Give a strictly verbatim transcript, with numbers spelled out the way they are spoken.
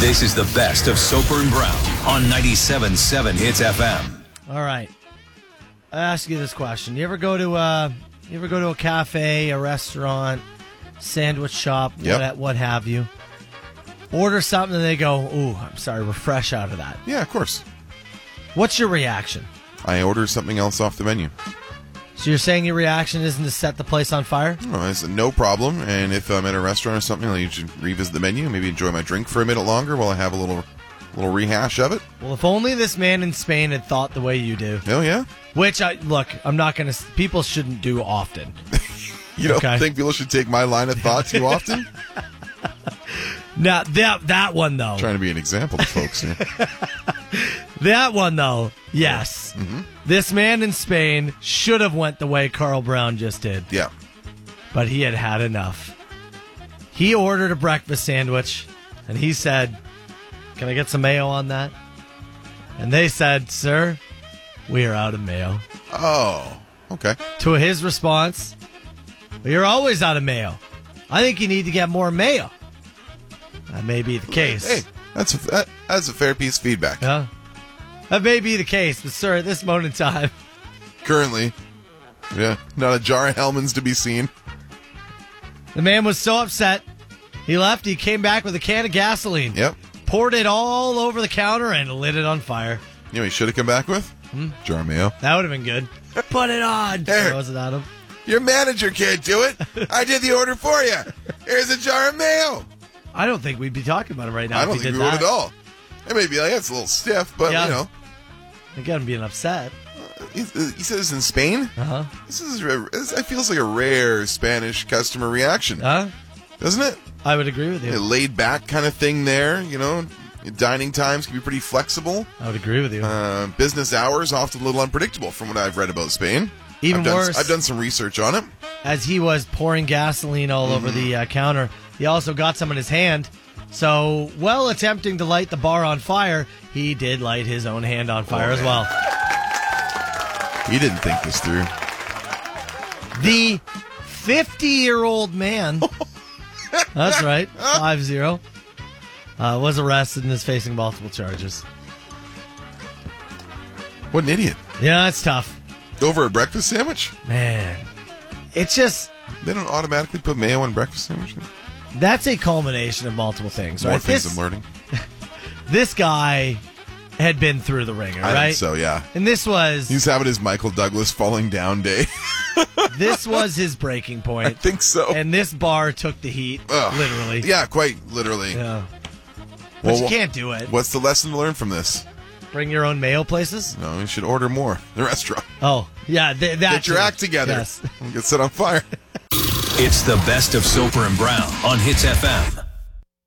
This is the best of Soper and Brown on ninety-seven point seven Hits F M. All right. I ask you this question. You ever go to uh you ever go to a cafe, a restaurant, sandwich shop, Yep. what, what have you? Order something and they go, ooh, I'm sorry, we're fresh out of that. Yeah, of course. What's your reaction? I order something else off the menu. So you're saying your reaction isn't to set the place on fire? No, I said no problem. And if I'm at a restaurant or something, I'll usually revisit the menu, maybe enjoy my drink for a minute longer while I have a little little rehash of it. Well, if only this man in Spain had thought the way you do. Oh, yeah? Which, I look, I'm not going to... People shouldn't do often. You don't Okay. think people should take my line of thought too often? Now, that, that one, though. Trying to be an example to folks here. That one, though, yes. Mm-hmm. This man in Spain should have went the way Carl Brown just did. Yeah. But he had had enough. He ordered a breakfast sandwich, and he said, can I get some mayo on that? And they said, sir, we are out of mayo. Oh, okay. To his response, well, you're always out of mayo. I think you need to get more mayo. That may be the case. Hey, that's a, that, that's a fair piece of feedback. Yeah. That may be the case, but sir, at this moment in time, Currently, yeah, not a jar of Hellmann's to be seen. the man was so upset. He left. He came back with a can of gasoline. Yep. Poured it all over the counter and lit it on fire. You know what he should have come back with? Hmm? Jar of mayo. That would have been good. Put it on. There. Was it Adam? Your manager can't do it. I did the order for you. Here's a jar of mayo. I don't think we'd be talking about it right now. I if don't he think did we would that. at all. It may be like, that's a little stiff, but, Yeah. you know. Again, being upset. He, he says in Spain? Uh huh. This is, a- this, it feels like a rare Spanish customer reaction, Huh? doesn't it? I would agree with A you. laid back kind of thing there, you know. Dining times can be pretty flexible. I would agree with you. Uh, business hours often a little unpredictable from what I've read about Spain. Even I've done, worse. I've done some research on it. As he was pouring gasoline all over the uh, counter, he also got some in his hand. So, while attempting to light the bar on fire, he did light his own hand on fire Oh, as man. well. He didn't think this through. The fifty-year-old man, that's right, five zero, uh, was arrested and is facing multiple charges. What an idiot. Yeah, it's tough. Over a breakfast sandwich? Man, it's just, They don't automatically put mayo on breakfast sandwiches? that's a culmination of multiple things, More right? things This, I'm learning. this guy had been through the ringer, I right? think so, yeah. And this was He's having his Michael Douglas falling down day. this was his breaking I point. think so. And this bar took the heat, Ugh. literally. Yeah, quite literally. Yeah. But Well, you wh- can't do it. What's the lesson to learn from this? Bring your own mayo places? No, you should order more. The restaurant. Oh, yeah. Th- that Get your too. act together. Yes. And get set on fire. It's the best of Soper and Brown on Hits F M.